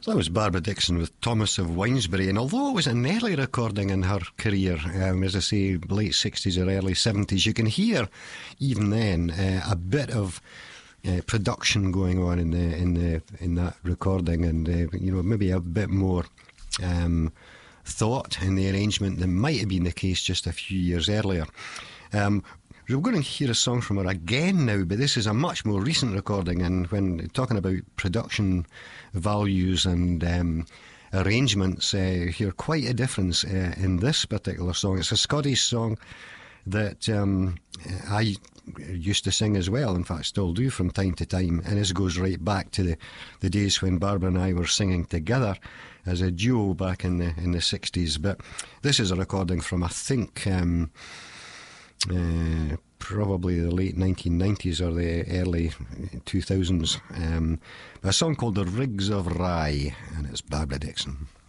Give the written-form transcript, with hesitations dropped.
So that was Barbara Dickson with Thomas of Winesbury, and although it was an early recording in her career, as I say, late 60s or early 70s, you can hear even then a bit of production going on in that recording, and maybe a bit more thought in the arrangement than might have been the case just a few years earlier. We're going to hear a song from her again now, but this is a much more recent recording, and when talking about production values and arrangements, you hear quite a difference in this particular song. It's a Scottish song that I used to sing as well, in fact still do from time to time, and this goes right back to the days when Barbara and I were singing together as a duo back in the 60s. But this is a recording from, I think, probably the late 1990s or the early 2000s, a song called The Rigs of Rye, and it's Barbara Dickson.